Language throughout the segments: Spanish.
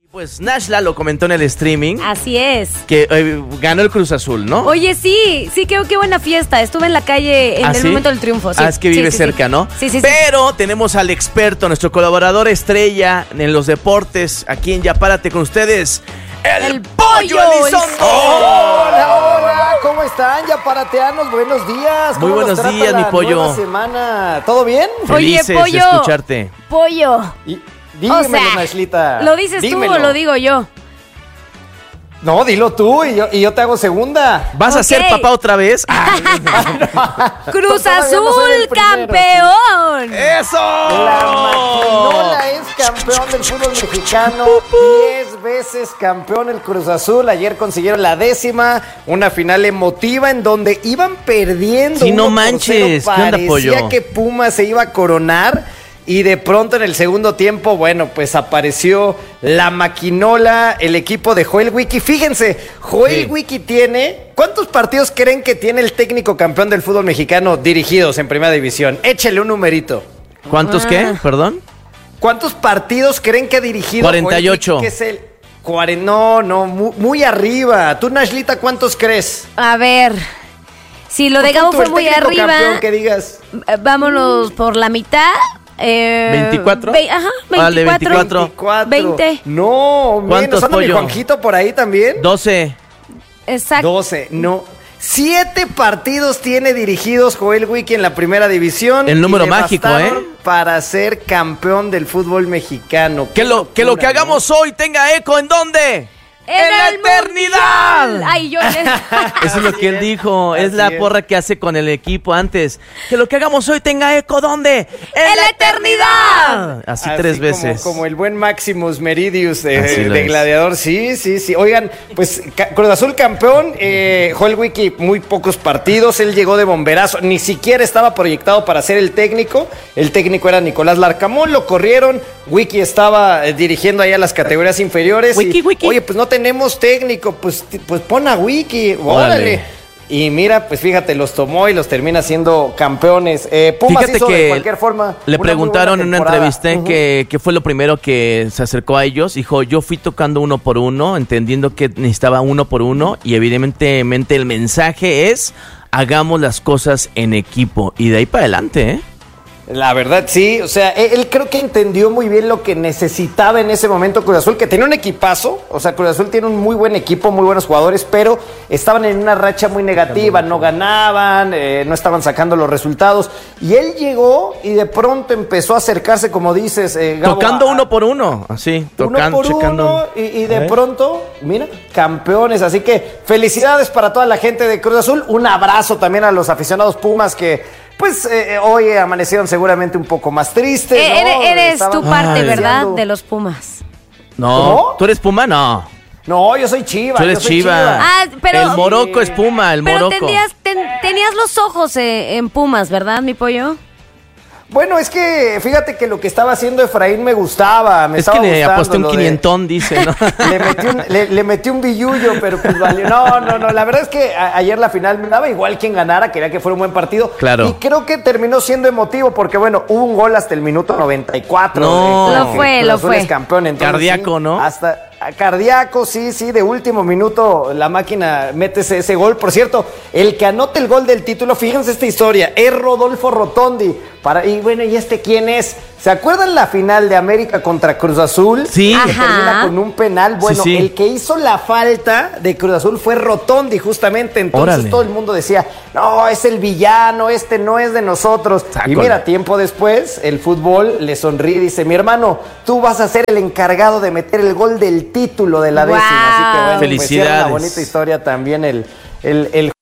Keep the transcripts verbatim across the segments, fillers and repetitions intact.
Pues Nashla lo comentó en el streaming. Así es. Que eh, ganó el Cruz Azul, ¿no? Oye, sí, sí, qué, qué buena fiesta. Estuve en la calle en ¿Ah, el sí? momento del triunfo. Sí. Ah, es que vive sí, sí, cerca, sí. ¿no? Sí, sí, sí. Pero tenemos al experto, nuestro colaborador estrella en los deportes, aquí en Ya Párate con ustedes, el, El Pollo Pollo Elizondo. Hola, hola, ¿cómo están? Ya parateanos, buenos días. Muy ¿Cómo buenos nos trata días, la mi Pollo. nueva semana? ¿Todo bien? Felices Oye, Pollo. de escucharte. Pollo. Y, dímelo, o sea, Nashlita. ¿lo dices Dímelo. tú o lo digo yo? No, dilo tú y yo, y yo te hago segunda. ¿Vas a Ok. ser papá otra vez? Ah, Cruz Todavía no soy el Azul, primero. campeón. ¡Eso! La Maquinola es campeón del fútbol mexicano, diez veces campeón el Cruz Azul. Ayer consiguieron la décima, una final emotiva en donde iban perdiendo. Sí, no uno por manches, cero. ¿qué onda, Parecía Pollo? que Pumas se iba a coronar. Y de pronto en el segundo tiempo, bueno, pues apareció la Maquinola, el equipo de Joel Wiki. Fíjense, Joel Sí. Wiki tiene... ¿Cuántos partidos creen que tiene el técnico campeón del fútbol mexicano dirigidos en Primera División? Échele un numerito. ¿Cuántos qué? ¿Perdón? ¿Cuántos partidos creen que ha dirigido? cuarenta y ocho. Joel Wiki, que es el cuarenta, no, no, muy, muy arriba. Tú, Nashlita, ¿cuántos crees? A ver, si lo de Gabo Tú, fue el muy técnico arriba, campeón, que digas. eh, vámonos por la mitad. Eh, ¿veinticuatro? ve- ajá, Vale, veinticuatro. veinticuatro. veinticuatro. veinte. No, menos. ¿Cuántos, ¿Anda mi Pollo? Juanjito por ahí también? doce. Exacto. doce, no. Siete partidos tiene dirigidos Joel Wiki en la Primera División. El número y le mágico, bastaron ¿eh? Para ser campeón del fútbol mexicano. Que lo, que lo que locura, ¿no? hagamos hoy tenga eco, ¿en dónde? ¡En la el eternidad! Mundial. Ay, yo. Eso es lo que él dijo, es Así la es. porra que hace con el equipo antes. Que lo que hagamos hoy tenga eco, ¿dónde? ¡En la eternidad! Así, Así tres como- veces. Como, el buen Maximus Meridius de, Así lo de es. Gladiador. Sí, sí, sí. Oigan, pues ca- Cruz Azul campeón. Eh, Joel Wiki, muy pocos partidos. Él llegó de bomberazo. Ni siquiera estaba proyectado para ser el técnico. El técnico era Nicolás Larcamón. Lo corrieron. Wiki estaba eh, dirigiendo allá las categorías inferiores. Wiki, y, Wiki. Oye, pues no tenemos técnico. Pues, t- pues pon a Wiki. Órale. Órale. Y mira, pues fíjate, los tomó y los termina siendo campeones. Eh, Pumas Fíjate hizo que de cualquier forma. le una preguntaron muy en buena una temporada. entrevista Ujú. que, que fue lo primero que se acercó a ellos. Dijo, yo fui tocando uno por uno, entendiendo que necesitaba uno por uno. Y evidentemente el mensaje es, hagamos las cosas en equipo. Y de ahí para adelante, ¿eh? La verdad, sí. O sea, él, él creo que entendió muy bien lo que necesitaba en ese momento Cruz Azul, que tenía un equipazo. O sea, Cruz Azul tiene un muy buen equipo, muy buenos jugadores, pero estaban en una racha muy negativa, no ganaban, eh, no estaban sacando los resultados. Y él llegó y de pronto empezó a acercarse, como dices, eh, Gabo, Tocando a- uno por uno, así, tocando, uno por checando. uno y, y de ¿Eh? pronto, mira, campeones. Así que felicidades para toda la gente de Cruz Azul. Un abrazo también a los aficionados Pumas que, pues, eh, hoy amanecieron seguramente un poco más tristes. ¿no? Eh, eres eres Estaban tu parte, Ay. ¿verdad? deseando- De los Pumas. No, ¿Cómo? ¿tú eres Puma? No. No, yo soy Chiva. Tú eres yo soy Chiva. Ah, pero- El Morocco es Puma, el Pero Morocco. tenías, ten- tenías los ojos eh, en Pumas, ¿verdad, mi pollo? Bueno, es que fíjate que lo que estaba haciendo Efraín me gustaba. Me Es que estaba le gustando aposté un lo de- quinientón, dice, ¿no? Le metí un, le, le metí un billullo, pero pues valió. No, no, no. La verdad es que a- ayer la final me daba igual quien ganara, quería que fuera un buen partido. Claro. Y creo que terminó siendo emotivo porque, bueno, hubo un gol hasta el minuto noventa y cuatro. No. de- Lo que fue, Cruz lo Azul fue. es campeón, entonces, Cardíaco, sí, ¿no? Hasta a cardíaco, sí, sí, de último minuto la máquina mete ese, ese gol. Por cierto, el que anota el gol del título, fíjense esta historia, es Rodolfo Rotondi. Para, y bueno, ¿y este quién es? ¿Se acuerdan la final de América contra Cruz Azul? Sí. Que Ajá. termina con un penal. Bueno, Sí, sí. el que hizo la falta de Cruz Azul fue Rotondi, justamente. Entonces Órale. todo el mundo decía, no, es el villano, este no es de nosotros. Sácalo. Y mira, tiempo después, el fútbol le sonríe y dice, mi hermano, tú vas a ser el encargado de meter el gol del título de la Guau. décima. Así que bueno, pues, Felicidades. era una bonita historia también el... el, el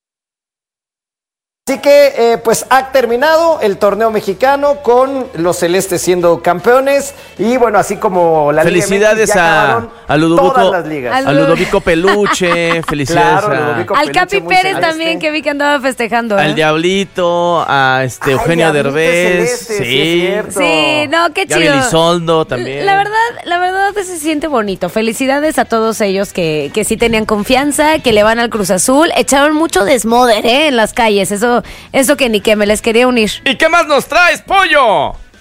Así que, eh, pues, ha terminado el torneo mexicano con los celestes siendo campeones. Y bueno, así como la Liga Felicidades M X, ya a, acabaron a Ludovico, todas las ligas. Al- a Ludovico Peluche, felicidades Claro, a- Ludovico Al Peluche, Capi muy Pérez celeste. también, que vi que andaba festejando. al ¿eh? Diablito, a este Ay, Eugenio Diablito Derbez, Celeste, sí es cierto. Sí, no, qué Gaby chido. Elizondo también. La verdad, la verdad se siente bonito. Felicidades a todos ellos que, que sí tenían confianza, que le van al Cruz Azul. Echaron mucho desmoder, ¿eh? En las calles. Eso, eso que ni que me les quería unir. ¿Y qué más nos traes, pollo?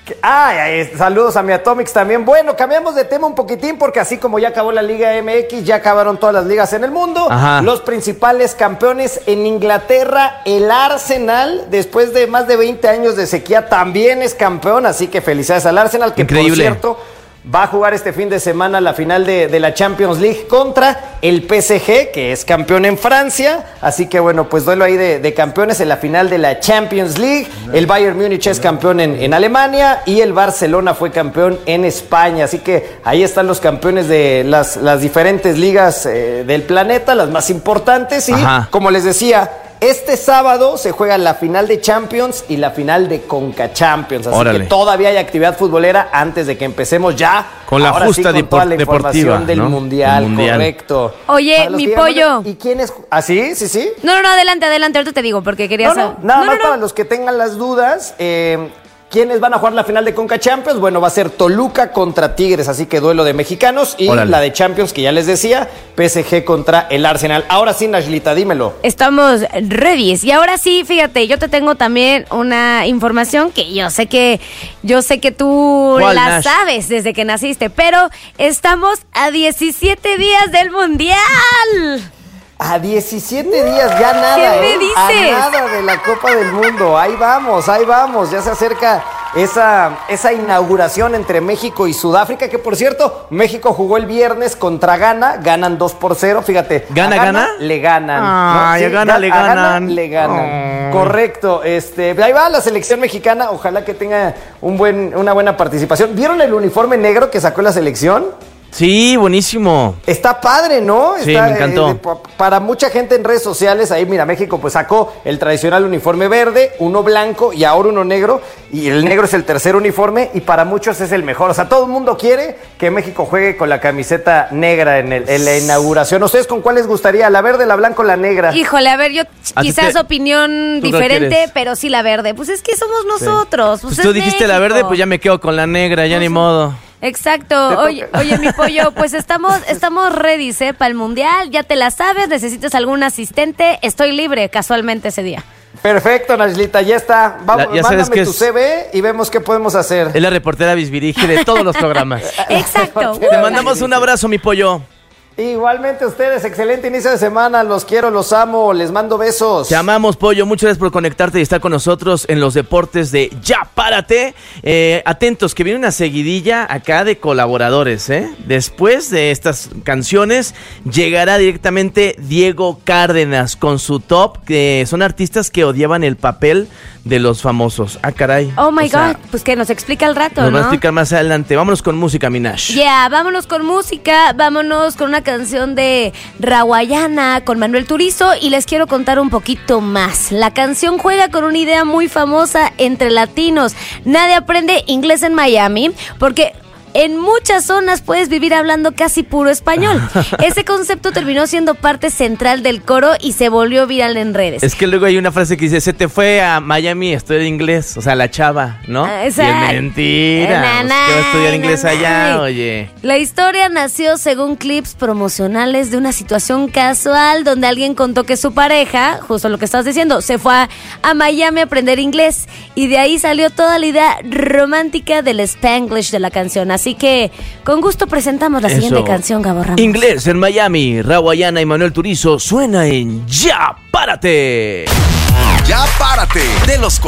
Ay, ay, saludos a mi Atomics también. Bueno, cambiamos de tema un poquitín porque así como ya acabó la Liga M X, ya acabaron todas las ligas en el mundo. Ajá. Los principales campeones en Inglaterra, el Arsenal, después de más de veinte años de sequía, también es campeón. Así que felicidades al Arsenal, que Increíble. por cierto va a jugar este fin de semana la final de, de la Champions League contra el P S G, que es campeón en Francia. Así que bueno, pues duelo ahí de, de campeones en la final de la Champions League. El Bayern Múnich es campeón en, en Alemania y el Barcelona fue campeón en España. Así que ahí están los campeones de las, las diferentes ligas eh, del planeta, las más importantes. Y Ajá. como les decía, este sábado se juega la final de Champions y la final de Conca Champions. Así Órale. que todavía hay actividad futbolera antes de que empecemos ya. Con la Ahora justa sí, con toda la depor- información deportiva, del ¿no? mundial, El mundial. correcto. Oye, Para los mi que ya pollo. no- ¿Y quién es? ¿Ah, sí? ¿Sí, sí? No, no, no, adelante, adelante, ahorita te digo, porque quería No, saber. no, nada No, más no, para no. los que tengan las dudas. Eh, ¿Quiénes van a jugar la final de Conca Champions? Bueno, va a ser Toluca contra Tigres, así que duelo de mexicanos. Y Órale. la de Champions, que ya les decía, P S G contra el Arsenal. Ahora sí, Nashlita, dímelo. Estamos ready. Y ahora sí, fíjate, yo te tengo también una información que yo sé que yo sé que tú ¿Cuál, la Nash? sabes desde que naciste, pero estamos a diecisiete días del Mundial. A diecisiete días, ya nada, ¿Qué me ¿eh? dices? A nada de la Copa del Mundo. Ahí vamos, ahí vamos. Ya se acerca esa, esa inauguración entre México y Sudáfrica, que por cierto, México jugó el viernes contra Ghana, ganan dos por cero, fíjate. ¿Gana, a gana? Le ganan. Ay, a Ghana ga- le a Ghana ganan. le ganan. Ay. Correcto. Este, ahí va la selección mexicana, ojalá que tenga un buen, una buena participación. ¿Vieron el uniforme negro que sacó la selección? Sí, buenísimo. Está padre, ¿no? Sí, Está, me encantó. eh, pa- para mucha gente en redes sociales, ahí mira, México pues sacó el tradicional uniforme verde, uno blanco y ahora uno negro, y el negro es el tercer uniforme y para muchos es el mejor. O sea, todo el mundo quiere que México juegue con la camiseta negra en, el, en la inauguración. ¿Ustedes con cuál les gustaría? ¿La verde, la blanca o la negra? Híjole, a ver, yo ¿A ti quizás te- opinión tú cuál diferente, quieres? pero sí la verde. Pues es que somos nosotros. Pues Pues es tú dijiste la México. verde, pues ya me quedo con la negra, ya ni modo. Exacto. Te Oye, toca. oye, mi pollo, pues estamos, estamos ready, ¿eh? Para el mundial. Ya te la sabes. ¿Necesitas algún asistente? Estoy libre casualmente ese día. Perfecto, Nashlita, ya está. Vamos, La- ya sabes mándame que tu es- C V y vemos qué podemos hacer. Es la reportera bisbirige de todos los programas. Exacto. Te mandamos un abrazo, mi pollo. Igualmente ustedes, excelente inicio de semana, los quiero, los amo, les mando besos. Te amamos, pollo. Muchas gracias por conectarte y estar con nosotros en los deportes de Ya Párate. Eh, atentos, que viene una seguidilla acá de colaboradores, ¿eh? Después de estas canciones, llegará directamente Diego Cárdenas con su top, que son artistas que odiaban el papel de los famosos. Ah, caray. Oh my O sea, God. Pues que nos explica al rato, Nos va a ¿no? explicar más adelante. Vámonos con música, Minash. Ya, vámonos con música, vámonos con una canción de Rawayana con Manuel Turizo y les quiero contar un poquito más. La canción juega con una idea muy famosa entre latinos. Nadie aprende inglés en Miami porque en muchas zonas puedes vivir hablando casi puro español. Ese concepto terminó siendo parte central del coro y se volvió viral en redes. Es que luego hay una frase que dice, se te fue a Miami a estudiar inglés, o sea, la chava, ¿no? Ah, Y es exacto. mentira, Na, pues, na, que va a estudiar inglés na, allá, na. oye. La historia nació según clips promocionales de una situación casual donde alguien contó que su pareja, justo lo que estás diciendo, se fue a, a Miami a aprender inglés y de ahí salió toda la idea romántica del Spanglish de la canción. Así que con gusto presentamos la siguiente Eso. canción, Gabo Ramos. Inglés en Miami, Rawayana y Manuel Turizo suena en Ya Párate. Ya Párate, de los